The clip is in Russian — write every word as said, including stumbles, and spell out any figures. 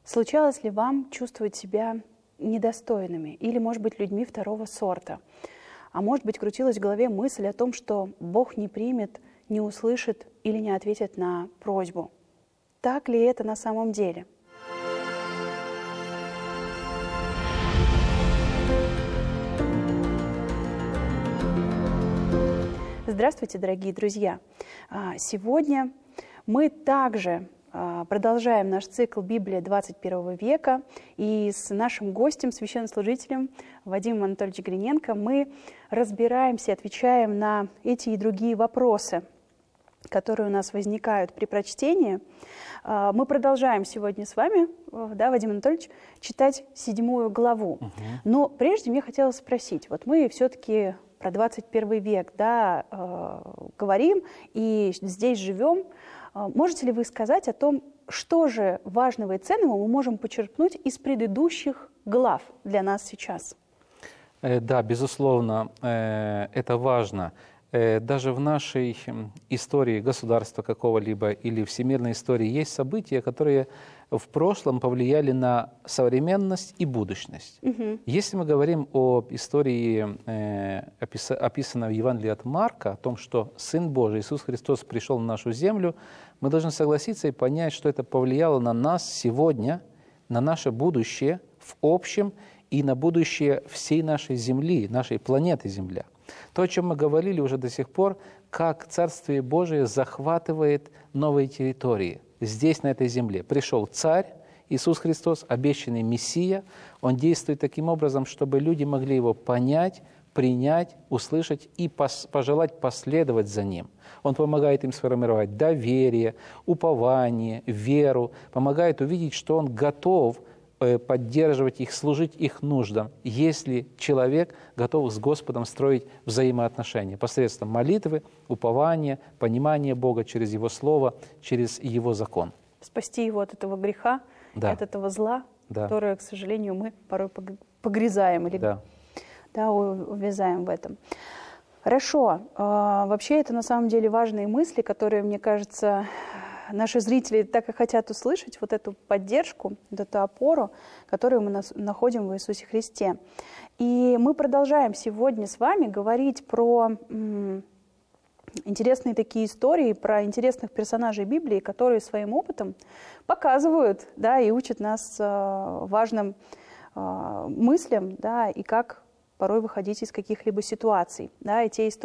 Случалось ли вам чувствовать себя недостойными или, может быть, людьми второго сорта? А может быть, крутилась в голове мысль о том, что Бог не примет, не услышит или не ответит на просьбу? Так ли это на самом деле? Здравствуйте, дорогие друзья! Сегодня мы также продолжаем наш цикл «Библия двадцать первого века», и с нашим гостем, священнослужителем Вадимом Анатольевичем Гриненко мы разбираемся, отвечаем на эти и другие вопросы, которые у нас возникают при прочтении. Мы продолжаем сегодня с вами, да, Вадим Анатольевич, читать седьмую главу. Угу. Но прежде мне хотелось спросить, вот мы все-таки про двадцать первый век, да, э, говорим и здесь живем. Можете ли вы сказать о том, что же важного и ценного мы можем почерпнуть из предыдущих глав для нас сейчас? Да, безусловно, это важно. Даже в нашей истории государства какого-либо или всемирной истории есть события, которые в прошлом повлияли на современность и будущность. Угу. Если мы говорим об истории, э, опис, описанной в Евангелии от Марка, о том, что Сын Божий Иисус Христос пришел в нашу землю, мы должны согласиться и понять, что это повлияло на нас сегодня, на наше будущее в общем и на будущее всей нашей Земли, нашей планеты Земля. То, о чем мы говорили уже до сих пор, как Царствие Божие захватывает новые территории. Здесь, на этой земле, пришел Царь Иисус Христос, обещанный Мессия. Он действует таким образом, чтобы люди могли Его понять, принять, услышать и пос- пожелать последовать за Ним. Он помогает им сформировать доверие, упование, веру, помогает увидеть, что Он готов поддерживать их, служить их нуждам, если человек готов с Господом строить взаимоотношения посредством молитвы, упования, понимания Бога через Его Слово, через Его закон. Спасти его от этого греха, да. от этого зла, да. которое, к сожалению, мы порой погрязаем или да. Да, увязаем в этом. Хорошо. Вообще это на самом деле важные мысли, которые, мне кажется, наши зрители так и хотят услышать, вот эту поддержку, вот эту опору, которую мы находим в Иисусе Христе. И мы продолжаем сегодня с вами говорить про м, интересные такие истории, про интересных персонажей Библии, которые своим опытом показывают, да, и учат нас э, важным э, мыслям, да, и как порой выходить из каких-либо ситуаций. Да, и те истории,